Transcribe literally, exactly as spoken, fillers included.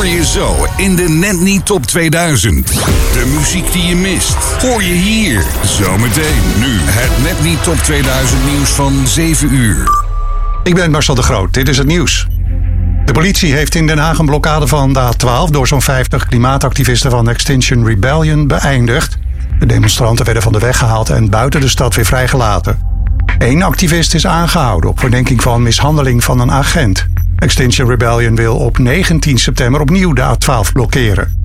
hoor je zo in de Net Niet Top tweeduizend. De muziek die je mist, hoor je hier. Zometeen nu het Net Niet Top tweeduizend nieuws van zeven uur. Ik ben Marcel de Groot, dit is het nieuws. De politie heeft in Den Haag een blokkade van de A twaalf... door zo'n vijftig klimaatactivisten van Extinction Rebellion beëindigd. De demonstranten werden van de weg gehaald en buiten de stad weer vrijgelaten. Eén activist is aangehouden op verdenking van mishandeling van een agent. Extinction Rebellion wil op negentien september opnieuw de A twaalf blokkeren.